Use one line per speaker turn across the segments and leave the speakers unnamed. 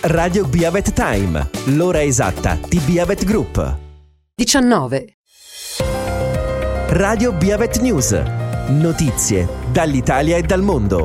Radio Biavet Time, l'ora esatta di Biavet Group.
19.
Radio Biavet News, notizie dall'Italia e dal mondo.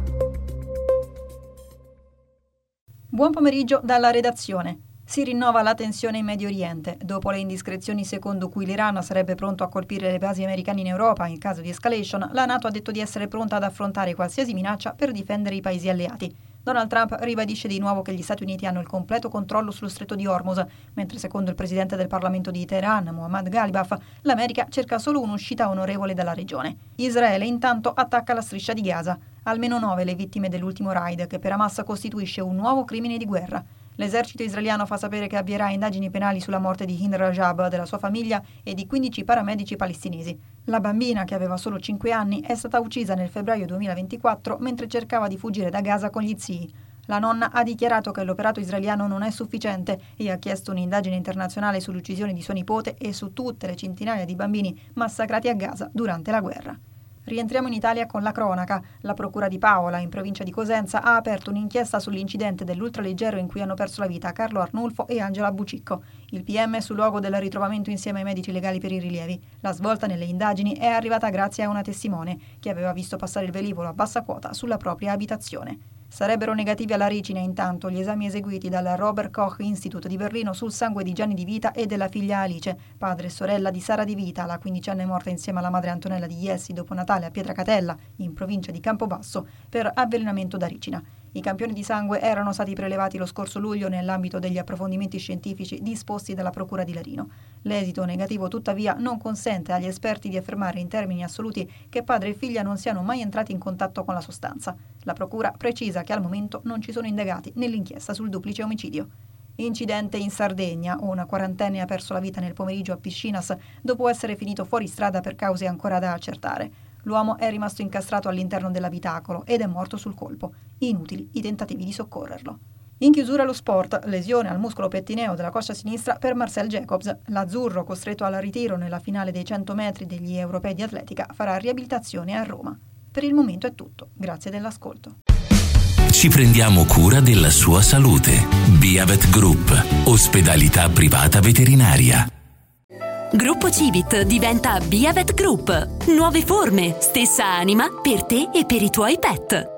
Buon pomeriggio dalla redazione. Si rinnova la tensione in Medio Oriente. Dopo le indiscrezioni secondo cui l'Iran sarebbe pronto a colpire le basi americane in Europa in caso di escalation, la NATO ha detto di essere pronta ad affrontare qualsiasi minaccia per difendere i paesi alleati. Donald Trump ribadisce di nuovo che gli Stati Uniti hanno il completo controllo sullo stretto di Hormuz, mentre secondo il presidente del Parlamento di Teheran, Mohammad Ghalibaf, l'America cerca solo un'uscita onorevole dalla regione. Israele intanto attacca la striscia di Gaza. Almeno 9 le vittime dell'ultimo raid, che per Hamas costituisce un nuovo crimine di guerra. L'esercito israeliano fa sapere che avvierà indagini penali sulla morte di Hind Rajab, della sua famiglia e di 15 paramedici palestinesi. La bambina, che aveva solo 5 anni, è stata uccisa nel febbraio 2024 mentre cercava di fuggire da Gaza con gli zii. La nonna ha dichiarato che l'operato israeliano non è sufficiente e ha chiesto un'indagine internazionale sull'uccisione di sua nipote e su tutte le centinaia di bambini massacrati a Gaza durante la guerra. Rientriamo in Italia con la cronaca. La procura di Paola, in provincia di Cosenza, ha aperto un'inchiesta sull'incidente dell'ultraleggero in cui hanno perso la vita Carlo Arnulfo e Angela Bucicco. Il PM è sul luogo del ritrovamento insieme ai medici legali per i rilievi. La svolta nelle indagini è arrivata grazie a una testimone che aveva visto passare il velivolo a bassa quota sulla propria abitazione. Sarebbero negativi alla ricina intanto gli esami eseguiti dal Robert Koch Institute di Berlino sul sangue di Gianni Di Vita e della figlia Alice, padre e sorella di Sara Di Vita, la quindicenne morta insieme alla madre Antonella di Iessi dopo Natale a Pietracatella, in provincia di Campobasso, per avvelenamento da ricina. I campioni di sangue erano stati prelevati lo scorso luglio nell'ambito degli approfondimenti scientifici disposti dalla Procura di Larino. L'esito negativo, tuttavia, non consente agli esperti di affermare in termini assoluti che padre e figlia non siano mai entrati in contatto con la sostanza. La Procura precisa che al momento non ci sono indagati nell'inchiesta sul duplice omicidio. Incidente in Sardegna. Una quarantenne ha perso la vita nel pomeriggio a Piscinas dopo essere finito fuori strada per cause ancora da accertare. L'uomo è rimasto incastrato all'interno dell'abitacolo ed è morto sul colpo. Inutili i tentativi di soccorrerlo. In chiusura lo sport, lesione al muscolo pettineo della coscia sinistra per Marcel Jacobs. L'azzurro, costretto al ritiro nella finale dei 100 metri degli europei di atletica, farà riabilitazione a Roma. Per il momento è tutto. Grazie dell'ascolto.
Ci prendiamo cura della sua salute. Biavet Group, ospedalità privata veterinaria.
Gruppo Civit diventa Biavet Group. Nuove forme, stessa anima per te e per i tuoi pet.